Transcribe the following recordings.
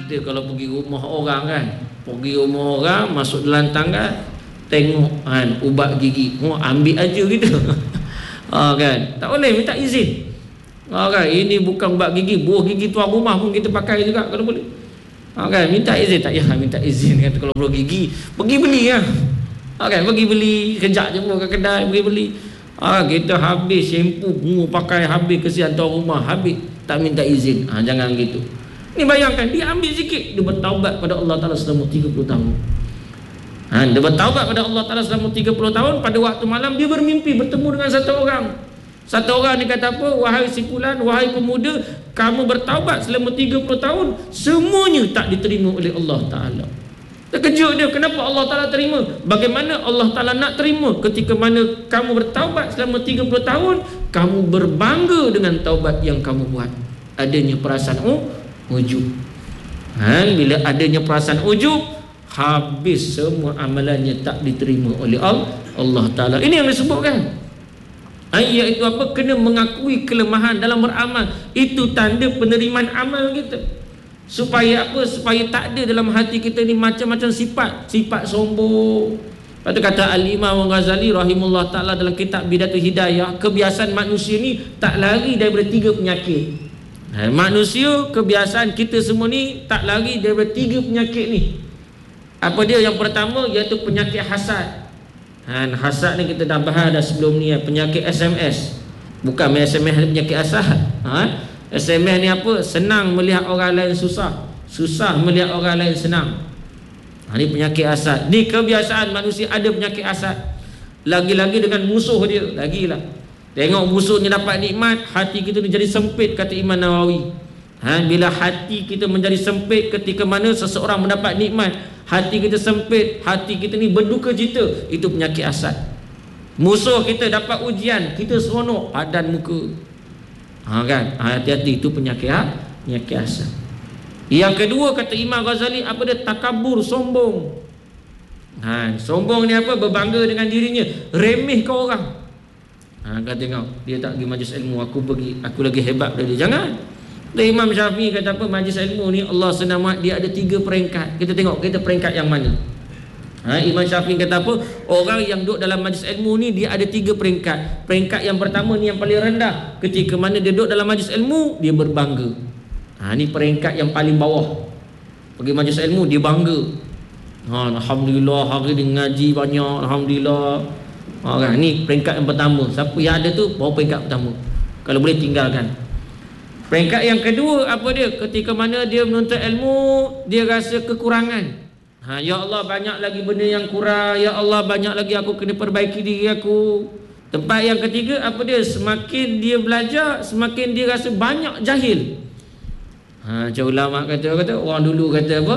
Kita kalau pergi rumah orang kan, pergi rumah orang, masuk dalam tangga, tengok kan ubat gigi, ambil aja gitu. Kan, tak boleh minta izin. Kan, ini bukan ubat gigi, buah gigi tuan rumah pun kita pakai juga kalau boleh. Kan, minta izin. Tak payah minta izin kan, kalau buah gigi pergi beli kan. Kan, pergi beli, kejap je ke kedai pergi beli. Kita habis shampoo pakai habis, kesian tuan rumah habis, tak minta izin. Jangan gitu. Ni bayangkan, dia ambil sikit, dia bertaubat pada Allah Ta'ala selama 30 tahun. Dia bertaubat pada Allah Ta'ala selama 30 tahun. Pada waktu malam dia bermimpi bertemu dengan satu orang. Satu orang dia kata apa? Wahai si fulan, wahai pemuda, kamu bertaubat selama 30 tahun, semuanya tak diterima oleh Allah Ta'ala. Terkejut dia, kenapa Allah Ta'ala terima? Bagaimana Allah Ta'ala nak terima ketika mana kamu bertaubat selama 30 tahun, kamu berbangga dengan taubat yang kamu buat. Adanya perasaan ujub. Bila adanya perasaan ujub, habis semua amalannya tak diterima oleh Allah Ta'ala. Ini yang disebutkan, iaitu apa? Kena mengakui kelemahan dalam beramal. Itu tanda penerimaan amal kita. Supaya apa? Supaya tak ada dalam hati kita ni macam-macam sifat sombong. Lepas tu kata Al-Imam Ghazali rahimahullah ta'ala dalam kitab Bidatul Hidayah, kebiasaan manusia ni tak lari daripada 3 penyakit. Manusia, kebiasaan kita semua ni tak lari daripada 3 penyakit ni. Apa dia? Yang pertama iaitu penyakit hasad. Hasad ni kita dah bahas dah sebelum ni, penyakit SMS. Bukan SMS penyakit hasad. SMS ni apa? Senang melihat orang lain susah, susah melihat orang lain senang. Ni penyakit hasad. Ni kebiasaan manusia ada penyakit hasad. Lagi-lagi dengan musuh dia, lagilah. Tengok musuhnya dapat nikmat, hati kita ni jadi sempit, kata Imam Nawawi. Bila hati kita menjadi sempit ketika mana seseorang mendapat nikmat, hati kita sempit, hati kita ni berduka cita, itu penyakit hasad. Musuh kita dapat ujian, kita seronok, padan muka. Kan, hati-hati, itu penyakit hasad. Yang kedua kata Imam Ghazali, apa dia? Takabur, sombong. Sombong ni apa? Berbangga dengan dirinya, remeh ke orang. Kata tengok, dia tak pergi majlis ilmu, aku lagi hebat dari dia. Jangan. Dan Imam Syafi'i kata apa? Majlis ilmu ni Allah senang, dia ada 3 peringkat. Kita tengok kita peringkat yang mana. Imam Syafi'i kata apa? Orang yang duduk dalam majlis ilmu ni dia ada 3 peringkat. Peringkat yang pertama ni yang paling rendah. Ketika mana dia duduk dalam majlis ilmu, dia berbangga. Ni peringkat yang paling bawah. Pergi majlis ilmu dia bangga. Alhamdulillah hari ni ngaji banyak, alhamdulillah. Kan, ni peringkat yang pertama. Siapa yang ada tu bawa peringkat pertama. Kalau boleh tinggalkan. Peringkat yang kedua apa dia? Ketika mana dia menuntut ilmu, dia rasa kekurangan. Ya Allah, banyak lagi benda yang kurang. Ya Allah, banyak lagi aku kena perbaiki diri aku. Tempat yang ketiga apa dia? Semakin dia belajar, semakin dia rasa banyak jahil. Macam ulama kata orang dulu kata apa?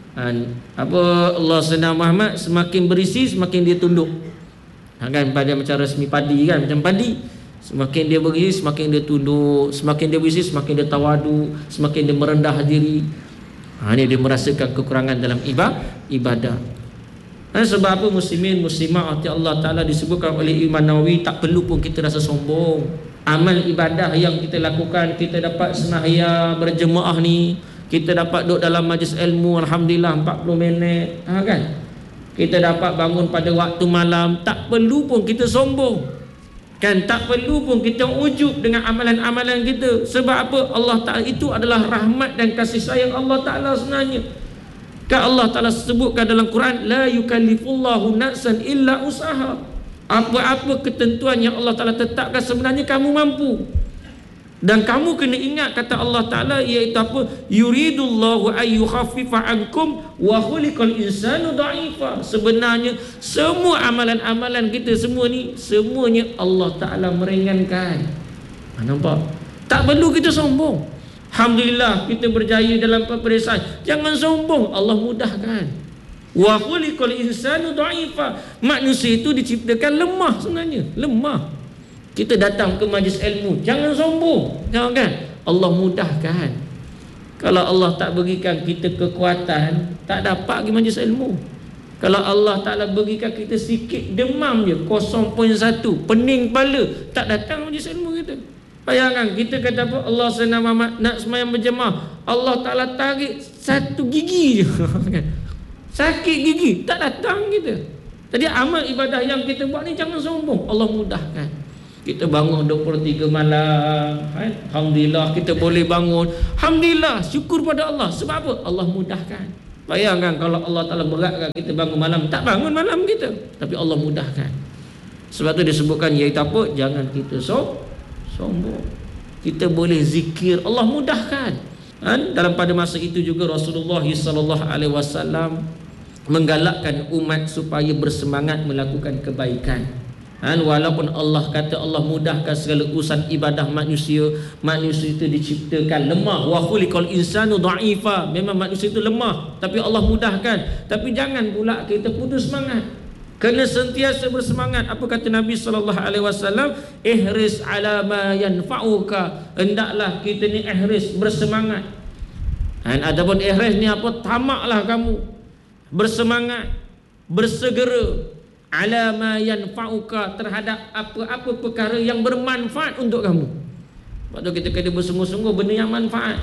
Allah senang Muhammad, semakin berisi semakin dia tunduk. Kan, pada macam resmi padi kan, macam padi, semakin dia berisi semakin dia tunduk, semakin dia berisi semakin dia tawadu, semakin dia merendah diri. Ni dia merasakan kekurangan dalam ibadah. Sebab apa? Muslimin muslimah hati Allah Ta'ala disebutkan oleh Imam Nawawi, tak perlu pun kita rasa sombong. Amal ibadah yang kita lakukan, kita dapat sembahyang berjemaah ni, kita dapat duduk dalam majlis ilmu alhamdulillah 40 minit, kan? Kita dapat bangun pada waktu malam, tak perlu pun kita sombong. Kan, tak perlu pun kita ujub dengan amalan-amalan kita. Sebab apa? Allah Ta'ala itu adalah rahmat dan kasih sayang Allah Ta'ala sebenarnya. Kan Allah Ta'ala sebutkan dalam Quran, la yukallifullahu nafsan illa usaha. Apa-apa ketentuan yang Allah Ta'ala tetapkan sebenarnya kamu mampu. Dan kamu kena ingat kata Allah Ta'ala, iaitu apa? Yuridullahu ayyukhaffifa ankum wa khuliqal insanu dha'ifa. Sebenarnya semua amalan-amalan kita semua ni, semuanya Allah Ta'ala meringankan. Nampak? Tak perlu kita sombong. Alhamdulillah kita berjaya dalam peperiksaan. Jangan sombong, Allah mudahkan. Wa khuliqal insanu dha'ifa. Manusia itu diciptakan lemah sebenarnya, lemah. Kita datang ke majlis ilmu, jangan sombong. Jangan kan? Allah mudahkan. Kalau Allah tak berikan kita kekuatan, tak dapat pergi majlis ilmu. Kalau Allah Ta'ala berikan kita sikit demam je, 0.1, pening kepala, tak datang majlis ilmu kita. Bayangkan kita kata apa? Allah senang Muhammad nak sembahyang berjemaah, Allah Ta'ala tarik satu gigi je. Sakit gigi, tak datang kita. Jadi amal ibadah yang kita buat ni jangan sombong. Allah mudahkan. Kita bangun 23 malam, alhamdulillah kita boleh bangun. Alhamdulillah, syukur pada Allah. Sebab apa? Allah mudahkan. Bayangkan kalau Allah Ta'ala beratkan kita bangun malam, tak bangun malam kita, tapi Allah mudahkan. Sebab tu disebutkan, iaitu apa? Jangan kita sombong. Kita boleh zikir, Allah mudahkan. Dalam pada masa itu juga Rasulullah SAW menggalakkan umat supaya bersemangat melakukan kebaikan. Walaupun Allah kata Allah mudahkan segala urusan ibadah manusia itu diciptakan lemah. Wa khuliqal insanu dha'ifa. Memang manusia itu lemah, tapi Allah mudahkan. Tapi jangan pula kita putus semangat. Kena sentiasa bersemangat. Apa kata Nabi SAW? Ihris ala ma yanfa'uka. Hendaklah kita ni ihris, bersemangat. Adapun ihris ni apa? Tamaklah kamu bersemangat, bersegera ala ma yanfa'uka, terhadap apa-apa perkara yang bermanfaat untuk kamu. Sebab tu kita kena bersungguh-sungguh benda yang manfaat.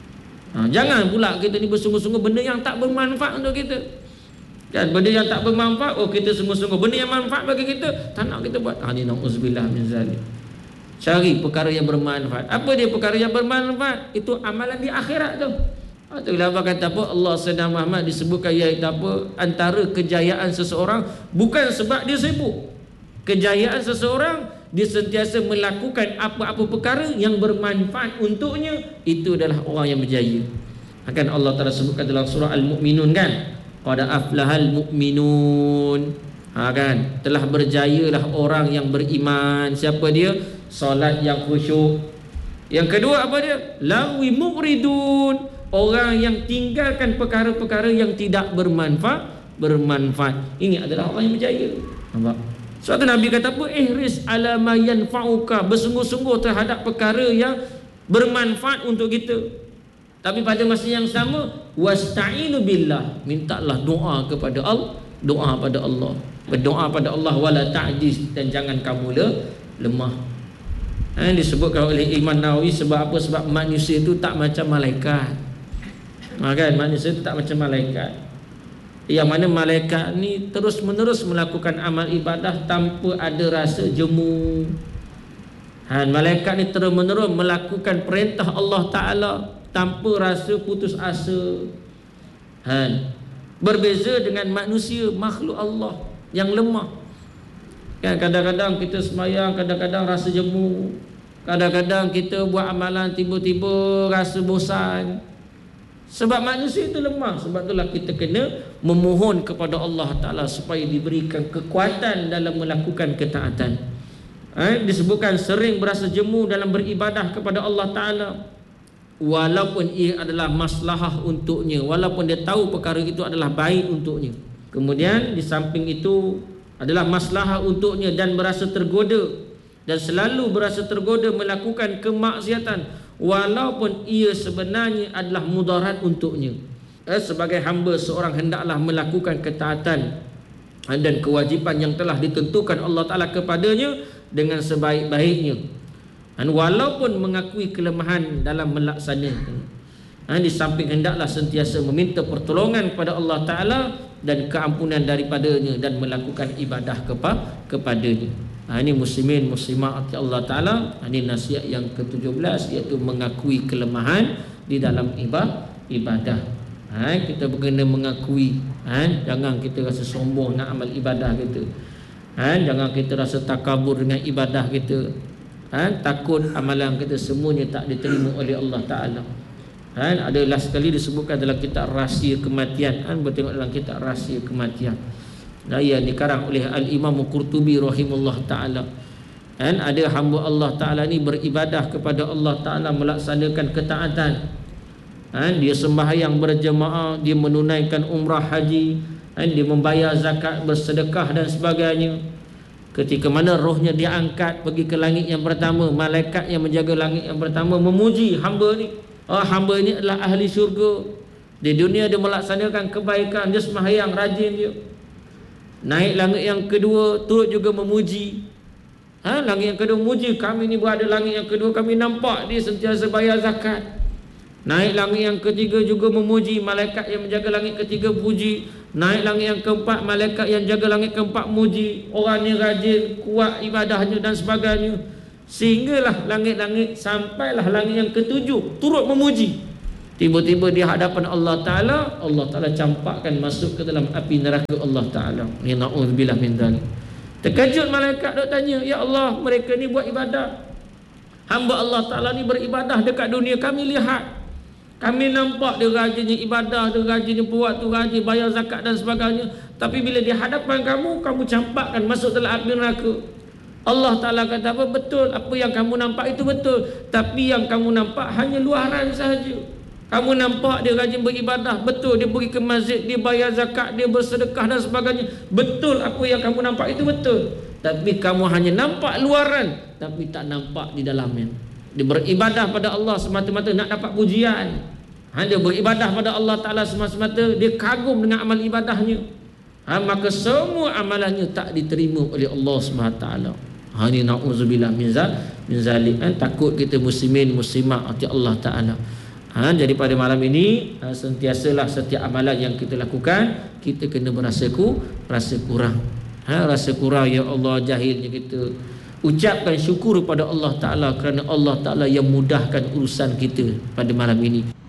Jangan pula kita ni bersungguh-sungguh benda yang tak bermanfaat untuk kita. Kan, benda yang tak bermanfaat, kita sungguh-sungguh. Benda yang manfaat bagi kita, tak nak kita buat. Ni na'udzubillah min zalik. Cari perkara yang bermanfaat. Apa dia perkara yang bermanfaat? Itu amalan di akhirat tu. Itulah apa kata apa Allah Sayyidina Muhammad disebutkan, iaitu apa? Antara kejayaan seseorang bukan sebab dia sibuk. Kejayaan seseorang dia sentiasa melakukan apa-apa perkara yang bermanfaat untuknya. Itu adalah orang yang berjaya. Akan Allah Ta'ala sebutkan dalam surah Al-Mu'minun kan, qad aflahal mu'minun. Kan, telah berjayalah orang yang beriman. Siapa dia? Solat yang khusyuk. Yang kedua apa dia? Lawi mu'ridun. Orang yang tinggalkan perkara-perkara yang tidak bermanfaat. Ini adalah orang yang berjaya. Nampak? Sebab tu Nabi kata apa? Ihris ala ma yanfa'uka. Bersungguh-sungguh terhadap perkara yang bermanfaat untuk kita. Tapi pada masa yang sama, wasta'inu billah. Mintalah doa kepada Allah. Doa pada Allah. Berdoa pada Allah, wala ta'jiz, dan jangan kamu lemah. Disebutkan oleh Imam Nawawi, sebab apa? Sebab manusia itu tak macam malaikat. Kan, manusia itu tak macam malaikat. Yang mana malaikat ni terus menerus melakukan amal ibadah tanpa ada rasa jemu. Malaikat ni terus menerus melakukan perintah Allah Ta'ala tanpa rasa putus asa. Berbeza dengan manusia, makhluk Allah yang lemah. Kan, kadang-kadang kita semayang, kadang-kadang rasa jemu. Kadang-kadang kita buat amalan, tiba-tiba rasa bosan. Sebab manusia itu lemah. Sebab itulah kita kena memohon kepada Allah Ta'ala supaya diberikan kekuatan dalam melakukan ketaatan. Disebutkan sering berasa jemu dalam beribadah kepada Allah Ta'ala, walaupun ia adalah maslahah untuknya, walaupun dia tahu perkara itu adalah baik untuknya. Kemudian di samping itu adalah maslahah untuknya, dan berasa tergoda, dan selalu berasa tergoda melakukan kemaksiatan, walaupun ia sebenarnya adalah mudarat untuknya. Sebagai hamba, seorang hendaklah melakukan ketaatan dan kewajipan yang telah ditentukan Allah Ta'ala kepadanya dengan sebaik-baiknya, dan walaupun mengakui kelemahan dalam melaksanakan. Di samping hendaklah sentiasa meminta pertolongan kepada Allah Ta'ala dan keampunan daripadanya, dan melakukan ibadah kepadanya. Ini muslimin muslimat Allah Ta'ala. Ini nasihat yang ke-17, iaitu mengakui kelemahan di dalam ibadah. Kita kena mengakui. Jangan kita rasa sombong nak amal ibadah kita. Jangan kita rasa takabur dengan ibadah kita. Takut amalan kita semuanya tak diterima oleh Allah Ta'ala. Adalah sekali disebutkan dalam kitab Rahsia Kematian. Bertengok dalam kitab Rahsia Kematian. Yang dikarang oleh Al-Imam Qurtubi rahimahullah ta'ala. Ada hamba Allah Ta'ala ni beribadah kepada Allah Ta'ala, melaksanakan ketaatan. Dia sembahyang berjemaah, dia menunaikan umrah haji, dia membayar zakat, bersedekah dan sebagainya. Ketika mana rohnya diangkat pergi ke langit yang pertama, malaikat yang menjaga langit yang pertama memuji hamba ni. Hamba ni adalah ahli syurga. Di dunia dia melaksanakan kebaikan, dia sembahyang rajin dia. Naik langit yang kedua, turut juga memuji. Langit yang kedua memuji, kami ni berada langit yang kedua, kami nampak dia sentiasa bayar zakat. Naik langit yang ketiga juga memuji, malaikat yang menjaga langit ketiga puji. Naik langit yang keempat, malaikat yang jaga langit keempat muji. Orang ni rajin, kuat ibadahnya dan sebagainya. Sehinggalah langit-langit, sampailah langit yang ketujuh turut memuji. Tiba-tiba di hadapan Allah Ta'ala, Allah Ta'ala campakkan masuk ke dalam api neraka Allah Ta'ala. Ya na'udzubillah min dzalik. Terkejut malaikat dok tanya, ya Allah, mereka ni buat ibadah. Hamba Allah Ta'ala ni beribadah dekat dunia, kami lihat. Kami nampak dia rajinnya ibadah, dia rajinnya buat tu, rajin bayar zakat dan sebagainya. Tapi bila di hadapan kamu, kamu campakkan masuk dalam api neraka. Allah Ta'ala kata apa? Betul, apa yang kamu nampak itu betul. Tapi yang kamu nampak hanya luaran sahaja. Kamu nampak dia rajin beribadah, betul, dia pergi ke masjid, dia bayar zakat, dia bersedekah dan sebagainya. Betul, apa yang kamu nampak itu betul. Tapi kamu hanya nampak luaran, tapi tak nampak di dalamnya. Dia beribadah pada Allah semata-mata nak dapat pujian. Dia beribadah pada Allah Ta'ala semata-mata, dia kagum dengan amal ibadahnya. Maka semua amalannya tak diterima oleh Allah SWT. Ini na'udzubillah min zalik. Takut kita muslimin muslimat hati Allah Ta'ala. Jadi pada malam ini, sentiasalah setiap amalan yang kita lakukan, kita kena rasa kurang. Rasa kurang, ya Allah, jahilnya kita. Ucapkan syukur pada Allah Ta'ala kerana Allah Ta'ala yang mudahkan urusan kita pada malam ini.